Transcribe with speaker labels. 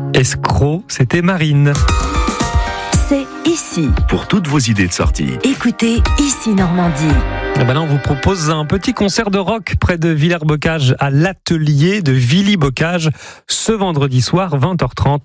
Speaker 1: Escroc, c'était Marine.
Speaker 2: C'est ici.
Speaker 3: Pour toutes vos idées de sortie.
Speaker 2: Écoutez Ici Normandie.
Speaker 1: Et ben là, on vous propose un petit concert de rock près de Villers-Bocage à l'atelier de Villy-Bocage ce vendredi soir 20h30.